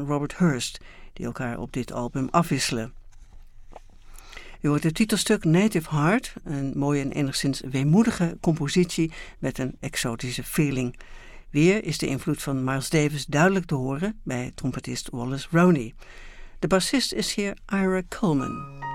Robert Hurst, die elkaar op dit album afwisselen. U hoort het titelstuk Native Heart, een mooie en enigszins weemoedige compositie met een exotische feeling. Weer is de invloed van Miles Davis duidelijk te horen bij trompetist Wallace Roney. De bassist is hier Ira Coleman.